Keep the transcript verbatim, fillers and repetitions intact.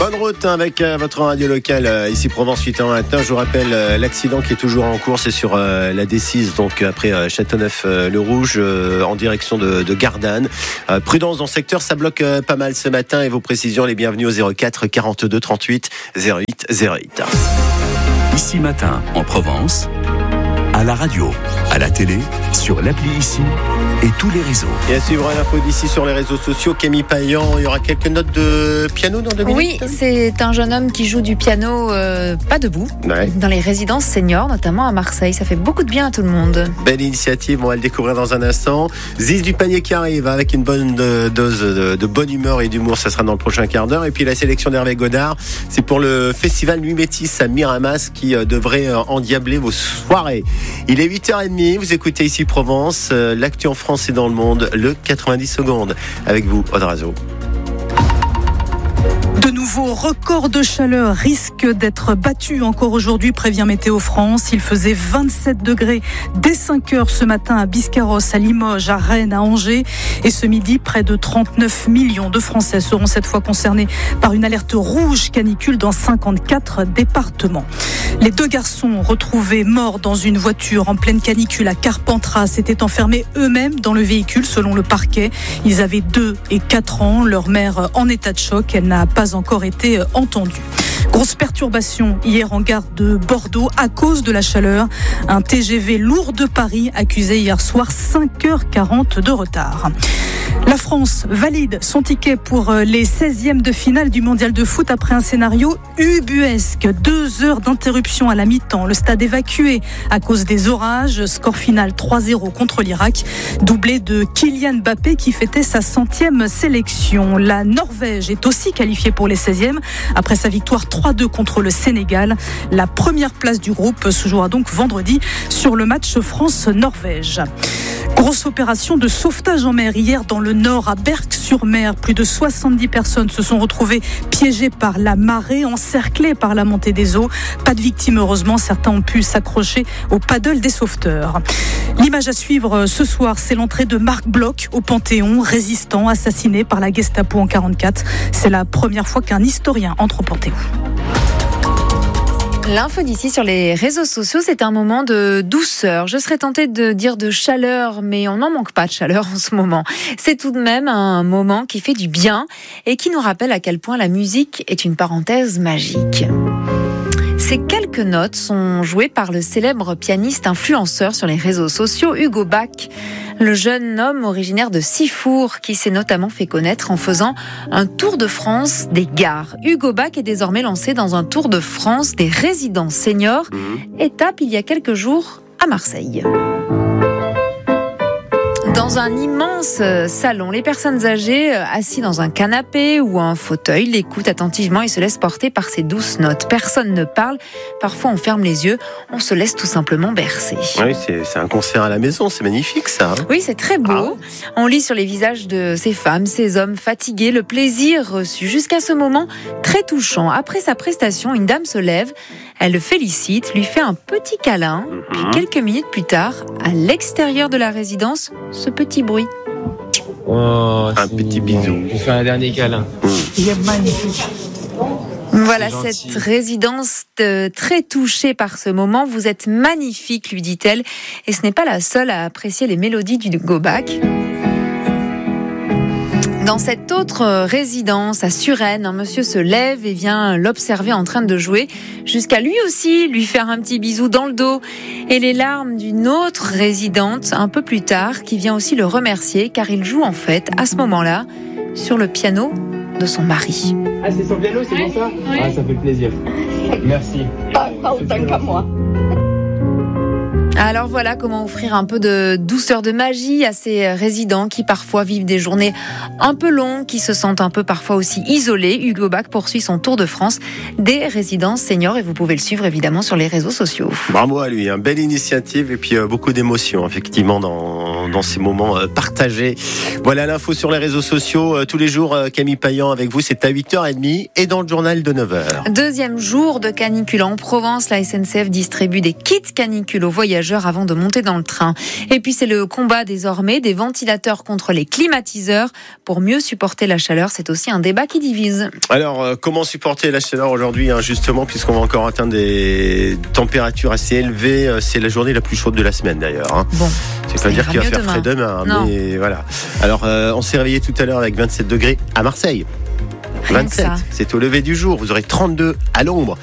Bonne route hein, avec euh, votre radio locale euh, ici Provence huit heures vingt-neuf. Je vous rappelle euh, l'accident qui est toujours en cours, c'est sur euh, la D six, donc après euh, Châteauneuf-le-Rouge euh, en direction de, de Gardanne. Euh, prudence dans le secteur, ça bloque euh, pas mal ce matin et vos précisions, les bienvenus au zéro quatre quarante-deux trente-huit zéro huit zéro huit. Ici Matin en Provence, à la radio, à la télé, sur l'appli Ici et tous les réseaux. Et à suivre l'info d'ici sur les réseaux sociaux, Camille Payan, il y aura quelques notes de piano dans deux minutes. Oui, c'est un jeune homme qui joue du piano euh, pas debout, ouais. dans les résidences seniors, notamment à Marseille. Ça fait beaucoup de bien à tout le monde. Belle initiative, on va le découvrir dans un instant. Ziz du panier qui arrive avec une bonne de, dose de, de bonne humeur et d'humour, ça sera dans le prochain quart d'heure. Et puis la sélection d'Hervé Godard, c'est pour le festival Nuit Métis à Miramas qui euh, devrait euh, endiabler vos soirées. Il est huit heures trente, vous écoutez ici Provence, euh, l'actu en France et dans le monde, le quatre-vingt-dix secondes. Avec vous, Odrazo. De nouveaux records de chaleur risquent d'être battus encore aujourd'hui, prévient Météo France. Il faisait vingt-sept degrés dès cinq heures ce matin à Biscarrosse, à Limoges, à Rennes, à Angers. Et ce midi, près de trente-neuf millions de Français seront cette fois concernés par une alerte rouge canicule dans cinquante-quatre départements. Les deux garçons retrouvés morts dans une voiture en pleine canicule à Carpentras s'étaient enfermés eux-mêmes dans le véhicule selon le parquet. Ils avaient deux et quatre ans. Leur mère en état de choc. Elle n'a pas encore été entendue. Grosse perturbation hier en gare de Bordeaux à cause de la chaleur. Un T G V lourd de Paris accusé hier soir cinq heures quarante de retard. La France valide son ticket pour les seizièmes de finale du mondial de foot après un scénario ubuesque. Deux heures d'interruption à la mi-temps. Le stade évacué à cause des orages. Score final trois zéro contre l'Irak. Doublé de Kylian Mbappé qui fêtait sa centième sélection. La Norvège est aussi qualifiée pour les seizièmes après sa victoire trois deux contre le Sénégal. La première place du groupe se jouera donc vendredi sur le match France-Norvège. Grosse opération de sauvetage en mer hier dans le nord à Berck-sur-Mer. Plus de soixante-dix personnes se sont retrouvées piégées par la marée, encerclées par la montée des eaux. Pas de victimes heureusement, certains ont pu s'accrocher au paddle des sauveteurs. L'image à suivre ce soir, c'est l'entrée de Marc Bloch au Panthéon, résistant assassiné par la Gestapo en quarante-quatre. C'est la première fois qu'un historien entre au Panthéon. L'info d'ici sur les réseaux sociaux, c'est un moment de douceur. Je serais tentée de dire de chaleur, mais on n'en manque pas de chaleur en ce moment. C'est tout de même un moment qui fait du bien et qui nous rappelle à quel point la musique est une parenthèse magique. Ces quelques notes sont jouées par le célèbre pianiste influenceur sur les réseaux sociaux, Hugo Bach. Le jeune homme originaire de Sifour qui s'est notamment fait connaître en faisant un tour de France des gares. Hugo Bach est désormais lancé dans un tour de France des résidences seniors, étape il y a quelques jours à Marseille. Dans un immense salon, les personnes âgées, assises dans un canapé ou un fauteuil, l'écoutent attentivement et se laissent porter par ces douces notes. Personne ne parle, parfois on ferme les yeux, on se laisse tout simplement bercer. Oui, c'est, c'est un concert à la maison, c'est magnifique ça. Hein oui, c'est très beau. Ah. On lit sur les visages de ces femmes, ces hommes fatigués, le plaisir reçu jusqu'à ce moment très touchant. Après sa prestation, une dame se lève, elle le félicite, lui fait un petit câlin, mm-hmm. puis quelques minutes plus tard, à l'extérieur de la résidence, ce petit bruit. Oh, un petit bisou. Je fais un dernier câlin. Mmh. Il est magnifique. Voilà, cette résidence euh, très touchée par ce moment. Vous êtes magnifique, lui dit-elle. Et ce n'est pas la seule à apprécier les mélodies du Hugo Bach. Dans cette autre résidence à Suresnes, un monsieur se lève et vient l'observer en train de jouer, jusqu'à lui aussi lui faire un petit bisou dans le dos. Et les larmes d'une autre résidente, un peu plus tard, qui vient aussi le remercier, car il joue en fait, à ce moment-là, sur le piano de son mari. Ah, c'est son piano, c'est ouais, pour ça ouais. Ah, ça fait plaisir. Merci. Pas, pas autant qu'à moi. Alors voilà comment offrir un peu de douceur, de magie à ces résidents qui parfois vivent des journées un peu longues, qui se sentent un peu parfois aussi isolés. Hugo Bach poursuit son tour de France des résidences seniors et vous pouvez le suivre évidemment sur les réseaux sociaux. Bravo à lui, hein. Belle initiative et puis euh, beaucoup d'émotions effectivement dans, dans ces moments euh, partagés. Voilà l'info sur les réseaux sociaux. Euh, tous les jours, euh, Camille Payan avec vous, c'est à huit heures trente et dans le journal de neuf heures. Deuxième jour de canicule en Provence, la S N C F distribue des kits canicules aux voyageurs. voyageurs avant de monter dans le train. Et puis c'est le combat désormais des ventilateurs contre les climatiseurs pour mieux supporter la chaleur. C'est aussi un débat qui divise. Alors, euh, comment supporter la chaleur aujourd'hui, hein, justement, puisqu'on va encore atteindre des températures assez élevées. C'est la journée la plus chaude de la semaine d'ailleurs. Hein. Bon, c'est pas dire qu'il va faire demain. frais demain, Non. mais voilà. Alors, euh, on s'est réveillé tout à l'heure avec vingt-sept degrés à Marseille. Rien que vingt-sept, ça. c'est au lever du jour. Vous aurez trente-deux à l'ombre.